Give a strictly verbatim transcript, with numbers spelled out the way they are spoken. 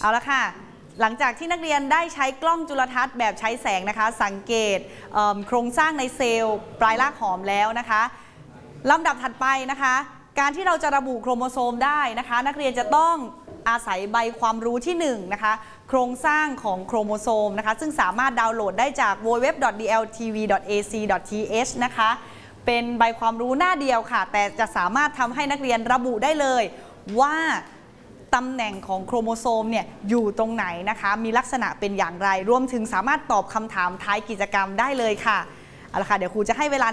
เอาละค่ะหลังจากที่นักเรียนได้ใช้กล้องจุลทรรศน์แบบใช้แสงนะคะสังเกตโครงสร้างในเซลล์ปลายรากหอมแล้วนะคะลำดับถัดไปนะคะการที่เราจะระบุโครโมโซมได้นะคะนักเรียนจะต้องอาศัยใบความรู้ที่หนึ่งนะคะโครงสร้างของโครโมโซมนะคะซึ่งสามารถดาวน์โหลดได้จาก ดับเบิลยู ดับเบิลยู ดับเบิลยู ดอท ดี แอล ที วี ดอท เอ ซี ดอท ที เอช นะคะเป็นใบความรู้หน้าเดียวค่ะแต่จะสามารถทำให้นักเรียนระบุได้เลยว่าตำแหน่งของโครโมโซมเนี่ยอยู่ตรงไหนนะคะมีลักษณะเป็นอย่างไรรวมถึงสามารถตอบคำถามท้ายกิจกรรมได้เลยค่ะเอาละค่ะเดี๋ยวครูจะให้เวลา